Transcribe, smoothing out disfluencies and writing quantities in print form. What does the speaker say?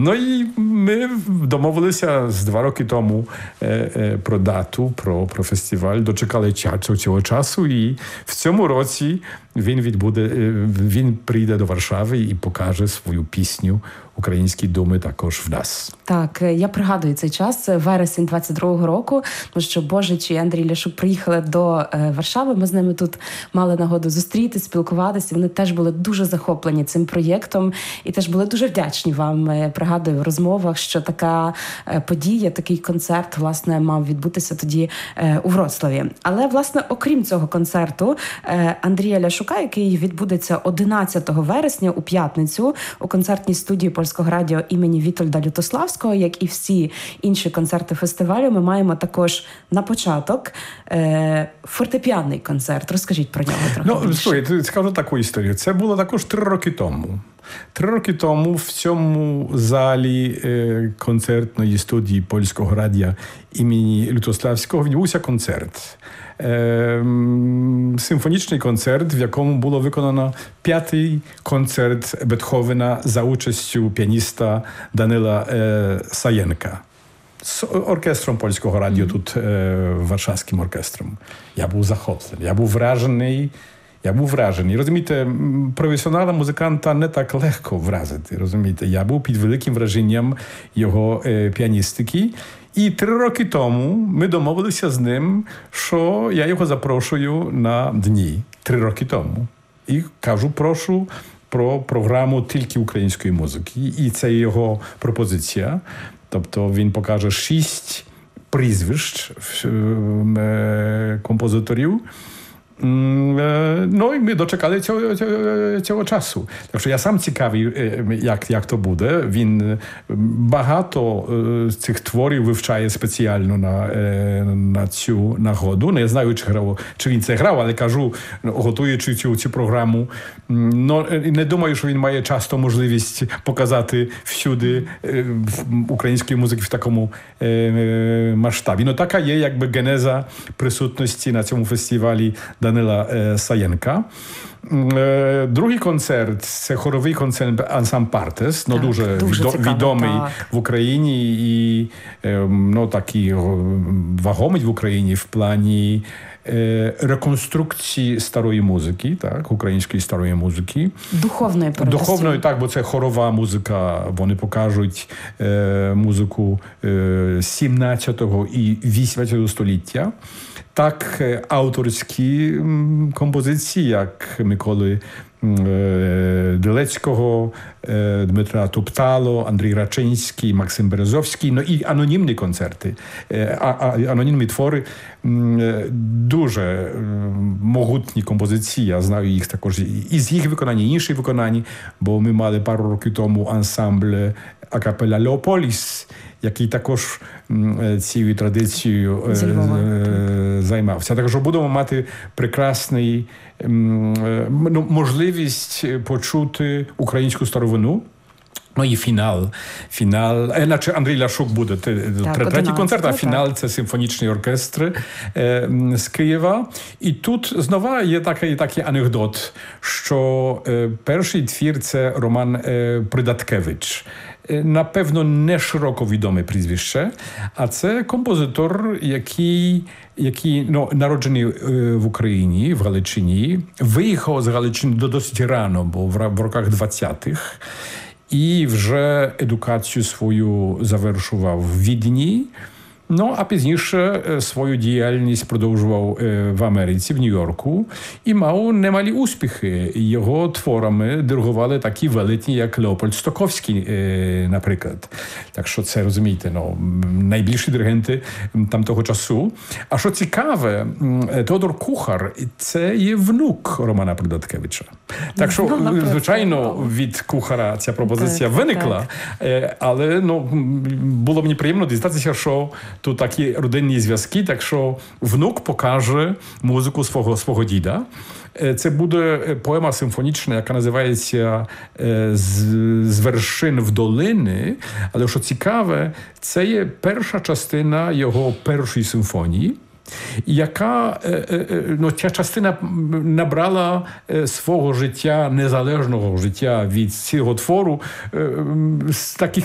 Ну і ми домовилися з 2 роки тому про дату, про фестиваль. Дочекали цього часу, і в цьому році він прийде до Варшави і покаже свою пісню «Українські думи» також в нас. Так, я пригадую цей час, вересень 22-го року, тому що Божич і Андрій Ляшук приїхали до Варшави, ми з ними тут мали нагоду зустрітись, спілкуватися, вони теж були дуже захоплені цим проєктом і теж були дуже вдячні вам, пригадую, в розмовах, що така подія, такий концерт, власне, мав відбутися тоді у Вроцлаві. Але, власне, окрім цього концерту, Андрія Ляшука, який відбудеться 11 вересня у п'ятницю у концертній студії Польського радіо імені Вітольда Лютославського, як і всі інші концерти фестивалю, ми маємо також на початок фортепіанний концерт. Розкажіть про нього трохи більше. Ну, скажу таку історію. Це було також 3 роки тому. 3 роки тому в цьому залі концертної студії Польського радіо імені Лютославського відбувся концерт. Симфонічний концерт, в якому було виконано 5-й концерт Бетховена за участю піаніста Данила Саєнка. З оркестром Польського радіо, тут Варшавським оркестром. Я був захоплений, я був вражений. Розумієте, професіонала музиканта не так легко вразити, розумієте. Я був під великим враженням його піаністики. І 3 роки тому ми домовилися з ним, що я його запрошую на дні. 3 роки тому. І кажу, прошу про програму тільки української музики. І це його пропозиція. Тобто він покаже 6 прізвищ композиторів. Ну і ми дочекали цього часу. Так що я сам цікавий, як то буде. Він багато цих творів вивчає спеціально на цю нагоду. Не знаю, чи він це грав, але кажу, готуючи цю програму. Не думаю, що він має часто можливість показати всюди української музики в такому масштабі. Ну така є якби генеза присутності на цьому фестивалі Данила Саєнка. Другий концерт – це хоровий концерт «Ансамбль Партес», дуже відомий в Україні і такий вагомий в Україні в плані реконструкції старої музики, так, української старої музики. Духовної передусім. Духовної, так, бо це хорова музика. Вони покажуть музику 17-го і 18-го століття. Так, авторські композиції, як Миколи Дилецького, Дмитра Туптало, Андрій Рачинський, Максим Березовський, і анонімні концерти, анонімні твори, дуже могутні композиції, я знаю їх також, і з їх виконання, і інші виконання, бо ми мали пару років тому ансамбль акапелла Леополіс, який також цією традицією займався. Так що будемо мати прекрасний можливість почути українську старовину. І фінал. Значить, Андрій Ляшук буде третій концерт, а фінал – це симфонічний оркестр з Києва. І тут знову є такий анекдот, що перший твір – це Роман Придаткевич. Напевно, не широко відоме прізвище, а це композитор, який народжений в Україні, в Галичині, виїхав з Галичини досить рано, бо в роках 20-х, і вже едукацію свою завершував в Відні, а пізніше свою діяльність продовжував в Америці, в Нью-Йорку, і мав немалі успіхи. Його творами диригували такі велетні, як Леопольд Стоковський, наприклад. Так що це, розумієте, найбільші диригенти того часу. А що цікаве, Теодор Кухар – це є внук Романа Придаткевича. Так що, звичайно, від Кухара ця пропозиція виникла, але було мені приємно дізнатися, що тут такі родинні зв'язки, так що внук покаже музику свого діда. Це буде поема симфонічна, яка називається «З вершин в долини», але що цікаве, це є перша частина його першої симфонії, яка, ця частина набрала свого життя, незалежного життя від цього твору, з таких